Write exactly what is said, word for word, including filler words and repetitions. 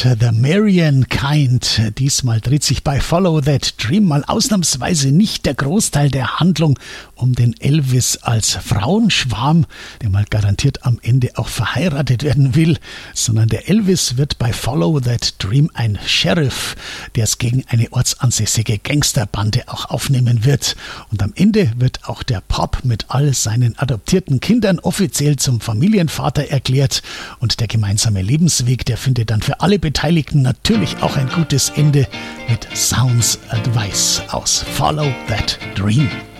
Band The Marian Kind. Diesmal dreht sich bei Follow That Dream mal ausnahmsweise nicht der Großteil der Handlung um den Elvis als Frauenschwarm, der mal garantiert am Ende auch verheiratet werden will, sondern der Elvis wird bei Follow That Dream ein Sheriff, der es gegen eine ortsansässige Gangsterbande auch aufnehmen wird. Und am Ende wird auch der Pop mit all seinen adoptierten Kindern offiziell zum Familienvater erklärt und der gemeinsame Lebensweg, der findet dann für alle Beteiligten natürlich auch ein gutes Ende mit Sounds Advice aus Follow That Dream.